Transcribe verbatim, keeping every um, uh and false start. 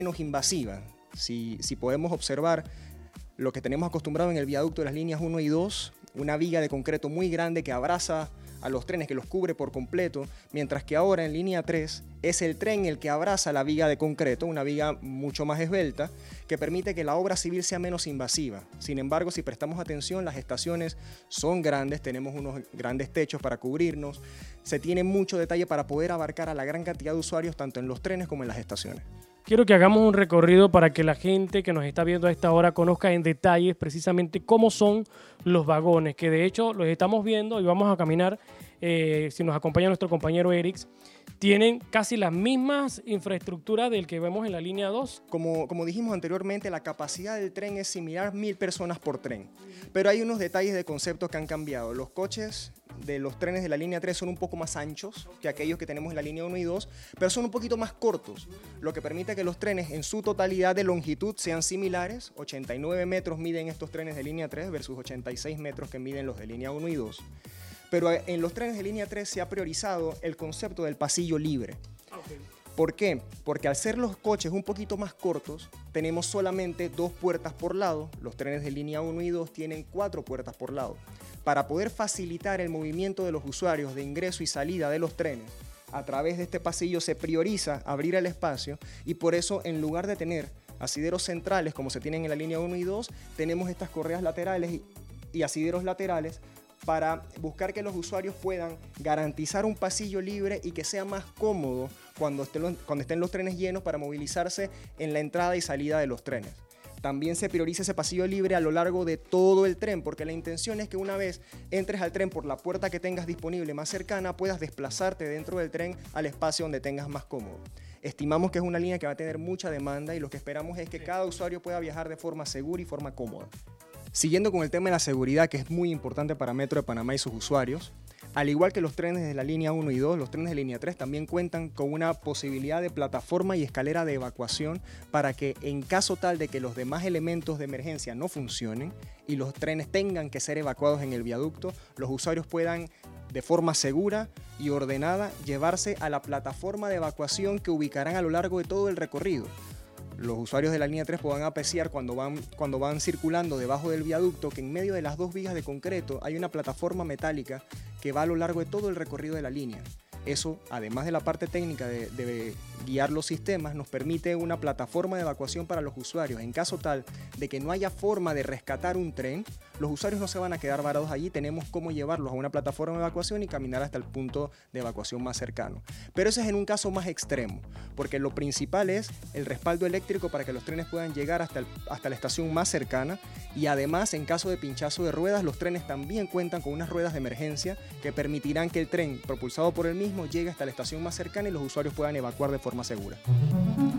menos invasiva. Si, si podemos observar lo que tenemos acostumbrado en el viaducto de las líneas uno y dos, una viga de concreto muy grande que abraza a los trenes, que los cubre por completo, mientras que ahora en línea tres es el tren el que abraza la viga de concreto, una viga mucho más esbelta, que permite que la obra civil sea menos invasiva. Sin embargo, si prestamos atención, las estaciones son grandes, tenemos unos grandes techos para cubrirnos, se tiene mucho detalle para poder abarcar a la gran cantidad de usuarios, tanto en los trenes como en las estaciones. Quiero que hagamos un recorrido para que la gente que nos está viendo a esta hora conozca en detalles precisamente cómo son los vagones, que de hecho los estamos viendo y vamos a caminar, eh, si nos acompaña nuestro compañero Erix, tienen casi las mismas infraestructuras del que vemos en la línea dos. Como, como dijimos anteriormente, la capacidad del tren es similar, mil personas por tren, pero hay unos detalles de concepto que han cambiado. Los coches de los trenes de la línea tres son un poco más anchos que aquellos que tenemos en la línea uno y dos, pero son un poquito más cortos, lo que permite que los trenes en su totalidad de longitud sean similares. ochenta y nueve metros miden estos trenes de línea tres versus ochenta y seis metros que miden los de línea uno y dos. Pero en los trenes de línea tres se ha priorizado el concepto del pasillo libre. Okay. ¿Por qué? Porque al ser los coches un poquito más cortos, tenemos solamente dos puertas por lado. Los trenes de línea uno y dos tienen cuatro puertas por lado. Para poder facilitar el movimiento de los usuarios de ingreso y salida de los trenes, a través de este pasillo se prioriza abrir el espacio, y por eso, en lugar de tener asideros centrales como se tienen en la línea uno y dos, tenemos estas correas laterales y, y asideros laterales para buscar que los usuarios puedan garantizar un pasillo libre y que sea más cómodo cuando estén, cuando estén los trenes llenos, para movilizarse en la entrada y salida de los trenes. También se prioriza ese pasillo libre a lo largo de todo el tren, porque la intención es que una vez entres al tren por la puerta que tengas disponible más cercana, puedas desplazarte dentro del tren al espacio donde tengas más cómodo. Estimamos que es una línea que va a tener mucha demanda, y lo que esperamos es que cada usuario pueda viajar de forma segura y forma cómoda. Siguiendo con el tema de la seguridad, que es muy importante para Metro de Panamá y sus usuarios, al igual que los trenes de la línea uno y dos, los trenes de línea tres también cuentan con una posibilidad de plataforma y escalera de evacuación, para que en caso tal de que los demás elementos de emergencia no funcionen y los trenes tengan que ser evacuados en el viaducto, los usuarios puedan de forma segura y ordenada llevarse a la plataforma de evacuación que ubicarán a lo largo de todo el recorrido. Los usuarios de la línea tres podrán apreciar cuando van, cuando van circulando debajo del viaducto que en medio de las dos vigas de concreto hay una plataforma metálica que va a lo largo de todo el recorrido de la línea. Eso, además de la parte técnica de, de guiar los sistemas, nos permite una plataforma de evacuación para los usuarios. En caso tal de que no haya forma de rescatar un tren, los usuarios no se van a quedar varados allí, tenemos cómo llevarlos a una plataforma de evacuación y caminar hasta el punto de evacuación más cercano. Pero eso es en un caso más extremo, porque lo principal es el respaldo eléctrico para que los trenes puedan llegar hasta, el, hasta la estación más cercana, y además, en caso de pinchazo de ruedas, los trenes también cuentan con unas ruedas de emergencia que permitirán que el tren, propulsado por el mismo, llegue hasta la estación más cercana y los usuarios puedan evacuar de forma segura.